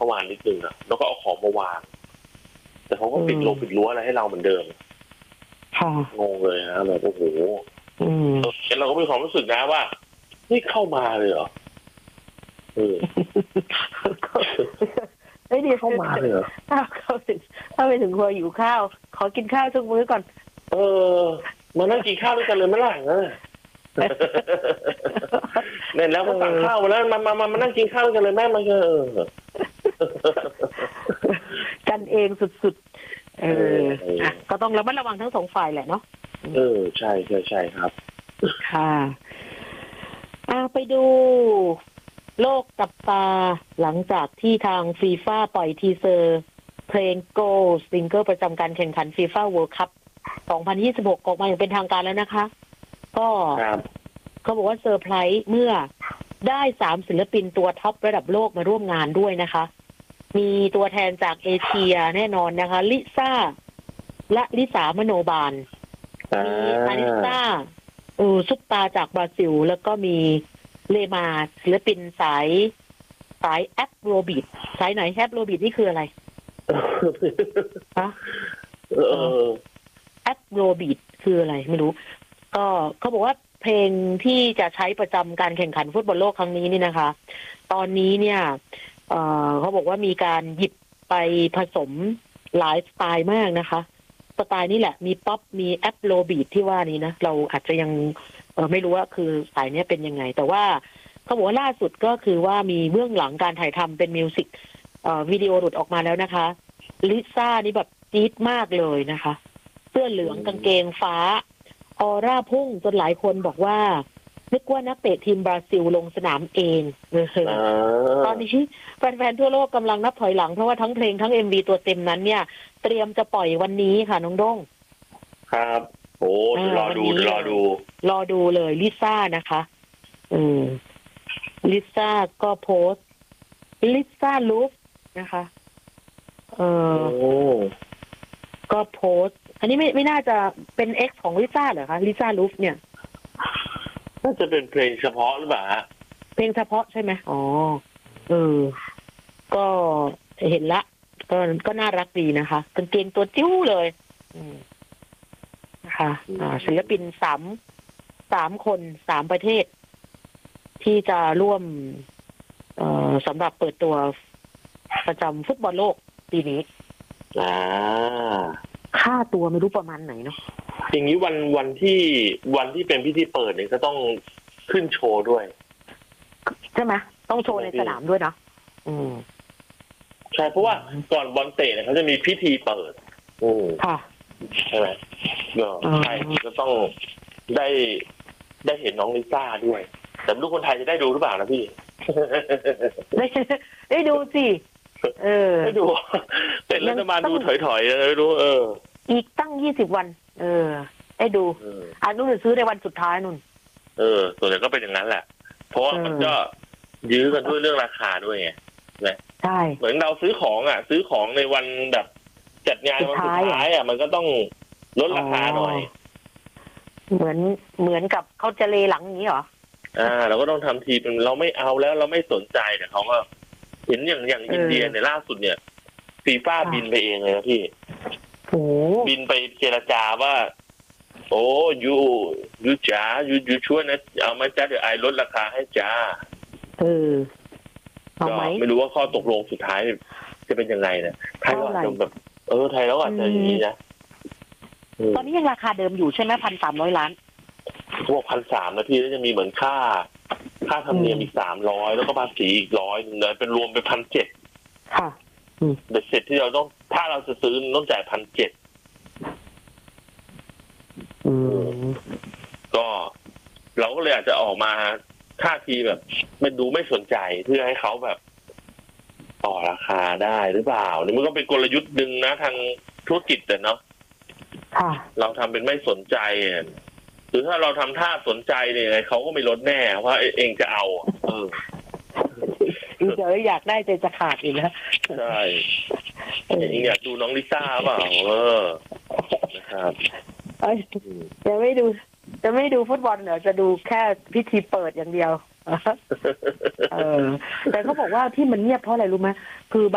วานนิดนึงนะแล้วก็เอาของมาวางแต่เขาก็ปิดรั้วอะไรให้เราเหมือนเดิมงงเลยนะแบบโอ้โหเราก็มีความรู้สึกนะว่านี่เข้ามาเลยเหรอไม่ดีเข้ามาเลยเหรอถ้าไปถึงครัวหิวข้าวขอกินข้าวสักมื้อก่อนมานั่งกินข้าวด้วยกันเลยไม่ล่ะเนี่ยแล้วมาสั่งข้าวมาแล้วมานั่งกินข้าวกันเลยแม่มากันเองสุดๆก็ต้องระมัดระวังทั้งสองฝ่ายแหละเนาะใช่ใช่ครับค่ะไปดูโลกกับตาหลังจากที่ทางฟีฟ่าปล่อยทีเซอร์เพลง Go ซิงเกิลประจำการแข่งขันฟีฟ่าเวิลด์คัพ2026ออกมาอย่างเป็นทางการแล้วนะคะก็เขาบอกว่าเซอร์ไพรส์เมื่อได้3ศิลปินตัวท็อประดับโลกมาร่วมงานด้วยนะคะมีตัวแทนจากเอเชียแน่นอนนะคะลิซ่าและลิสามโนบาลมีอาริซ่าซุปตาจากบราซิลแล้วก็มีเลมาศิลปินสายแอฟโรบีทสายไหนแอฟโรบีทนี่คืออะไรแอฟโรบีทคืออะไรไม่รู้ก็เขาบอกว่าเพลงที่จะใช้ประจำการแข่งขันฟุตบอลโลกครั้งนี้นี่นะคะตอนนี้เนี่ยเขาบอกว่ามีการหยิบไปผสมหลายสไตล์มากนะคะสไตล์นี้แหละมีป๊อปมีแอฟโรบีทที่ว่านี้นะเราอาจจะยังไม่รู้ว่าคือสายนี้เป็นยังไงแต่ว่าเขาบอกว่าล่าสุดก็คือว่ามีเบื้องหลังการถ่ายทำเป็นมิวสิกวิดีโอหลุดออกมาแล้วนะคะลิซ่านี่แบบจี๊ดมากเลยนะคะเสื้อเหลืองกางเกงฟ้าออร่าพุ่งจนหลายคนบอกว่านึกว่านักเตะทีมบราซิลลงสนามเองตอนนี้แฟนๆทั่วโลกกำลังนับถอยหลังเพราะว่าทั้งเพลงทั้ง MV ตัวเต็มนั้นเนี่ยเตรียมจะปล่อยวันนี้ค่ะน้องด้งครับโอ้รอดูเลยลิซ่านะคะลิซ่าก็โพสลิซ่าลูฟนะคะก็โพสอันนี้ไม่น่าจะเป็น X ของลิซ่าเหรอคะลิซ่าลูฟเนี่ยน่าจะเป็นเพลงเฉพาะหรือเปล่าเพลงเฉพาะใช่ไหมก็เห็นละก็น่ารักดีนะคะกางเกงตัวจิ้วเลยนะคะศิลปิน3คน3ประเทศที่จะร่วมสำหรับเปิดตัวประจำฟุตบอลโลกปีนี้ค่าตัวไม่รู้ประมาณไหนเนาะอย่างนี้วันที่เป็นพิธีเปิดเนี่ยก็ต้องขึ้นโชว์ด้วยใช่ไหมต้องโชว์ในสนามด้วยเนาะใช่เพราะว่าก่อนบอลเตะเนี่ยเขาจะมีพิธีเปิดค่ะใช่ไหมใช่ก็ต้องได้เห็นน้องลิซ่าด้วยแต่ไม่รู้คนไทยจะได้ดูหรือเปล่านะพี่ได้ดูสิได้ดูเสร็จแล้วจะมาดูถอยๆไม่รู้อีกตั้ง20 วันได้ดูนุ่นซื้อในวันสุดท้ายนุ่นส่วนใหญ่ก็เป็นอย่างนั้นแหละเพราะมันก็ยื้อกันด้วยเรื่องราคาด้วยไงนะใช่เหมือนเราซื้อของในวันแบบจัดงานวันสุดท้ายมันก็ต้องลดราคาหน่อยเหมือนกับเขาจะเลหลังอย่างนี้เหรอเราก็ต้องทำทีเป็นเราไม่เอาแล้วเราไม่สนใจแต่เขาก็เห็นอย่างอินเดียในล่าสุดเนี่ยฟีฟ่าบินไปเองเลยนะพี่บินไปเจรจาว่าโอ้ยูจ๋ายูช่วยนะเอาไหมจ้าเดี๋ยวไอลดราคาให้จ้าก็ไม่รู้ว่าข้อตกลงสุดท้ายจะเป็นยังไงนะไทยเราอาจจะแบบไทยเราอาจจะอย่างนี้นะตอนนี้ยังราคาเดิมอยู่ใช่ไหม1,300 ล้านพวก1,300นะพี่แล้วจะมีเหมือนค่าธรรมเนียมอีก300แล้วก็ภาษีอีก100เลยเป็นรวมเป็น1,700 ค่ะเบ็ดเสร็จที่เราต้องถ้าเราจะซื้อต้องจ่าย1,700ก็เราก็เลยอาจจะออกมาท่าทีแบบไม่สนใจเพื่อให้เขาแบบต่อราคาได้หรือเปล่านี่มันก็เป็นกลยุทธ์หนึ่งนะทางธุรกิจเนาะเราทำเป็นไม่สนใจหรือถ้าเราทำท่าสนใจเนี่ยเขาก็ไม่ลดแน่เพราะเองจะเอาเดี๋ยวอยากได้ใจจะขาดอีกแล้วใช่เองอยากดูน้องลิซ่าเปล่านะครับจะไม่ดูฟุตบอลเหรอจะดูแค่พิธีเปิดอย่างเดียวแต่เขาบอกว่าที่มันเงียบเพราะอะไรรู้ไหมคือ